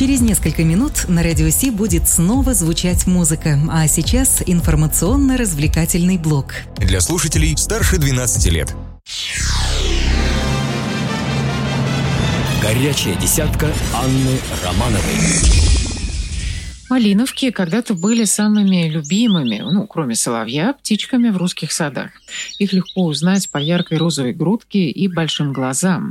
Через несколько минут на Радио Си будет снова звучать музыка, а сейчас информационно-развлекательный блок. Для слушателей старше 12 лет. Горячая десятка Анны Романовой. Малиновки когда-то были самыми любимыми, кроме соловья, птичками в русских садах. Их легко узнать по яркой розовой грудке и большим глазам.